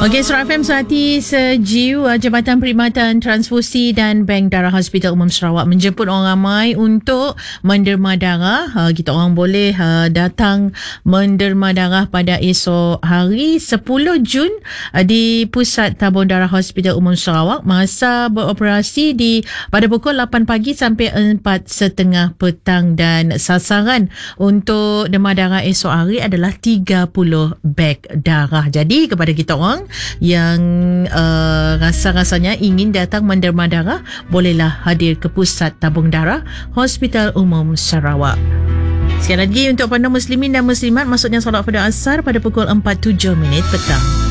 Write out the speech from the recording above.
Okey, Surat FM Suhati Sejiu, Jabatan Perkhidmatan Transfusi dan Bank Darah Hospital Umum Sarawak menjemput orang ramai untuk menderma darah. Kita orang boleh datang menderma darah pada esok hari 10 Jun di Pusat Tabung Darah Hospital Umum Sarawak. Masa beroperasi pada pukul 8 pagi sampai 4.30 petang, dan sasaran untuk derma darah esok hari adalah 30 beg darah. Jadi kepada kita orang yang rasa-rasanya ingin datang menderma darah, bolehlah hadir ke Pusat Tabung Darah Hospital Umum Sarawak. Sekali lagi untuk para muslimin dan muslimat, maksudnya solat pada asar pada pukul 4.07 petang.